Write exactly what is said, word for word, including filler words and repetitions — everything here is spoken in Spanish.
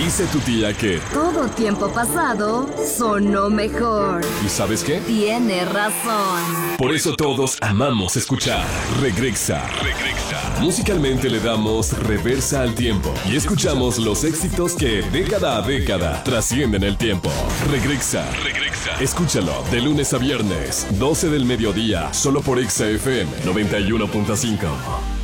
Dice tu tía que todo tiempo pasado sonó mejor. ¿y sabes qué? Tiene razón. Por eso todos amamos escuchar Regrexa. Regrexa. Musicalmente le damos reversa al tiempo y escuchamos los éxitos que década a década trascienden el tiempo. Regrexa. Regrexa. Escúchalo de lunes a viernes, doce del mediodía, solo por Exa F M noventa y uno punto cinco.